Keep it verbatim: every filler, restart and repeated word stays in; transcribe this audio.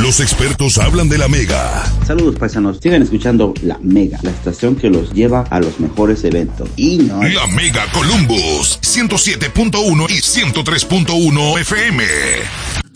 Los expertos hablan de la Mega. Saludos paisanos, sigan escuchando La Mega, la estación que los lleva a los mejores eventos. Y no... La Mega Columbus, ciento siete punto uno y ciento tres punto uno F M.